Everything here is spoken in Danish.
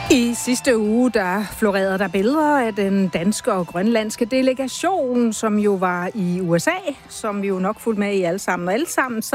I sidste uge, der florerede der billeder af den danske og grønlandske delegation, som jo var i USA, som vi jo nok fulgte med i alle sammen. Og alle sammen, så